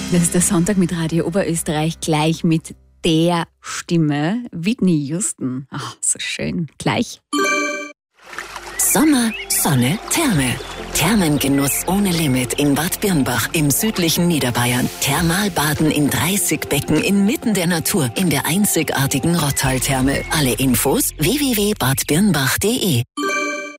Das ist der Sonntag mit Radio Oberösterreich, gleich mit der Stimme, Whitney Houston. Ach, so schön. Gleich. Sommer, Sonne, Therme. Thermengenuss ohne Limit in Bad Birnbach im südlichen Niederbayern. Thermalbaden in 30 Becken inmitten der Natur in der einzigartigen Rottal-Therme. Alle Infos www.badbirnbach.de.